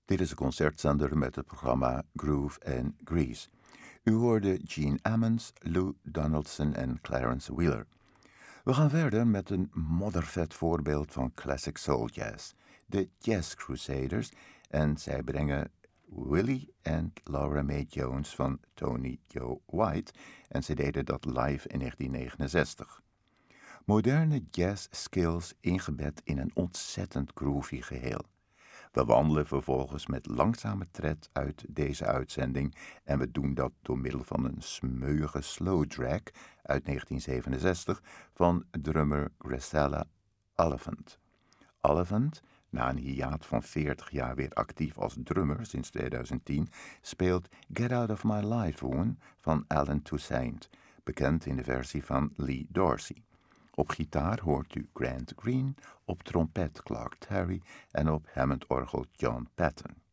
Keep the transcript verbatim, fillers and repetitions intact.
Dit is een concertzender met het programma Groove and Grease. U hoorde Gene Ammons, Lou Donaldson en Clarence Wheeler. We gaan verder met een moddervet voorbeeld van classic soul jazz, de Jazz Crusaders, en zij brengen Willie en Laura Mae Jones van Tony Joe White en ze deden dat live in negentien negenenzestig. Moderne jazz skills ingebed in een ontzettend groovy geheel. We wandelen vervolgens met langzame tred uit deze uitzending en we doen dat door middel van een smeuïge slow drag uit negentien zevenenzestig van drummer Gracella Oliphant. Oliphant, na een hiaat van veertig jaar weer actief als drummer sinds tweeduizend tien, speelt Get Out of My Life Woman van Alan Toussaint, bekend in de versie van Lee Dorsey. Op gitaar hoort u Grant Green, op trompet Clark Terry en op Hammond-orgel John Patton.